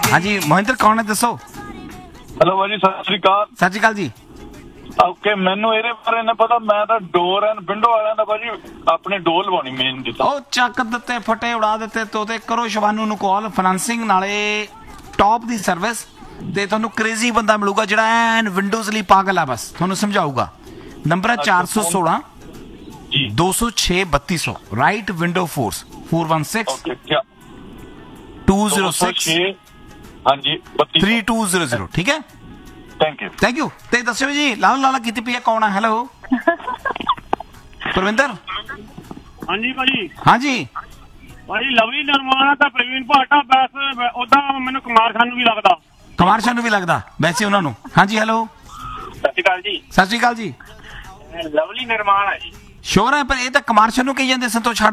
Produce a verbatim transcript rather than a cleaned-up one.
ਹਾਂਜੀ ਮੋਹਿੰਦਰ ਕੌਣ ਹੈ ਦੱਸੋ? ਹੈਲੋ ਭਾਜੀ, ਸਤਿ ਸ੍ਰੀ ਅਕਾਲ। ਸਤਿ ਸ਼੍ਰੀ ਅਕਾਲ ਜੀ। ਓਕੇ, ਮੈਨੂੰ ਇਹਦੇ ਬਾਰੇ ਨਾ ਪਤਾ। ਮੈਂ ਤਾਂ ਡੋਰ ਐਂਡ ਵਿੰਡੋ ਵਾਲਿਆਂ ਦਾ ਭਾਜੀ ਆਪਣੀ ਡੋਰ ਲਵਾਉਣੀ ਮੇਨ ਦੀ। ਉਹ ਚੱਕ ਦਿੱਤੇ ਫਟੇ ਉਡਾ ਦਿੱਤੇ ਤੋਤੇ। ਕਰੋ ਸ਼ਿਵਾਨੂ ਨੂੰ ਕਾਲ, ਫਾਈਨੈਂਸਿੰਗ ਨਾਲੇ ਟੌਪ ਦੀ ਸਰਵਿਸ, ਤੇ ਤੁਹਾਨੂੰ ਕ੍ਰੇਜ਼ੀ ਬੰਦਾ ਮਿਲੂਗਾ ਜਿਹੜਾ ਐਨ ਵਿੰਡੋਜ਼ ਲਈ ਪਾਗਲ ਆ। ਬਸ ਤੁਹਾਨੂੰ ਸਮਝਾਊਗਾ। ਨੰਬਰ ਹੈ ਚਾਰ ਸੌ ਸੋਲਾਂ ਦੋ ਸੌ ਛੇ ਬੱਤੀ ਸੌ। Right window force four one six two zero six ਹਾਂਜੀ ਥ੍ਰੀ ਟੂ ਜ਼ੀਰੋ ਜ਼ੀਰੋ। ਠੀਕ ਹੈ, ਥੈਂਕ ਯੂ ਥੈਂਕ ਯੂ। ਤੇ ਦੱਸਿਓ ਜੀ ਲਾਲ ਲਾਲਾ ਕੀਤੀ ਪਈ ਹੈ ਕੌਣ ਹੈ? ਹੈਲੋ ਪਰਵਿੰਦਰ। ਹਾਂਜੀ ਭਾਜੀ। ਹਾਂਜੀ ਭਾਜੀ ਲਵਲੀ ਨਿਰਮਾਣਾ ਤਾਂ ਪ੍ਰਵੀਨ ਭਾਟਾ ਬਸ ਉਦਾਂ ਮੈਨੂੰ ਕੁਮਾਰ ਖਾਨ ਨੂੰ ਵੀ ਲੱਗਦਾ। ਕੁਮਾਰ ਸ਼ਾਹ ਨੂੰ ਵੀ ਲੱਗਦਾ ਵੈਸੇ ਉਹਨਾਂ ਨੂੰ। ਹਾਂਜੀ ਹੈਲੋ ਸਤਿ ਸ਼੍ਰੀ ਅਕਾਲ ਜੀ। ਸਤਿ ਸ਼੍ਰੀ ਅਕਾਲ ਜੀ। ਲਵਲੀ ਨਿਰਮਾਣ ਹੈ ਜੀ। ਸ਼ੋਰ ਹੈ ਪਰ ਇਹ ਤਾਂ ਕੁਮਾਰ ਸ਼ਾਹ ਨੂੰ ਕਹੀ ਜਾਂਦੇ ਸੰਤੋਸ਼।